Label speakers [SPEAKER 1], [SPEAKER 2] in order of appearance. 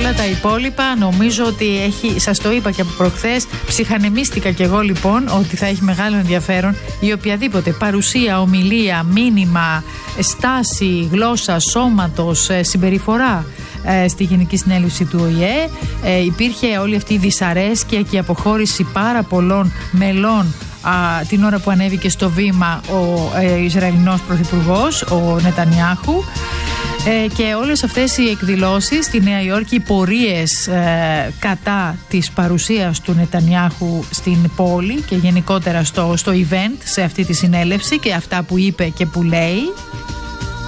[SPEAKER 1] Όλα τα υπόλοιπα νομίζω ότι σας το είπα και από προχθές, ψυχανεμίστηκα κι εγώ λοιπόν ότι θα έχει μεγάλο ενδιαφέρον η οποιαδήποτε παρουσία, ομιλία, μήνυμα, στάση, γλώσσα, σώματος, συμπεριφορά στη Γενική Συνέλευση του ΟΗΕ. Υπήρχε όλη αυτή η δυσαρέσκεια και η αποχώρηση πάρα πολλών μελών την ώρα που ανέβηκε στο βήμα ο Ισραηλινός Πρωθυπουργός, ο Νετανιάχου. Και όλες αυτές οι εκδηλώσεις στη Νέα Υόρκη, οι πορείες κατά της παρουσίας του Νετανιάχου στην πόλη και γενικότερα στο event, σε αυτή τη συνέλευση, και αυτά που είπε και που λέει,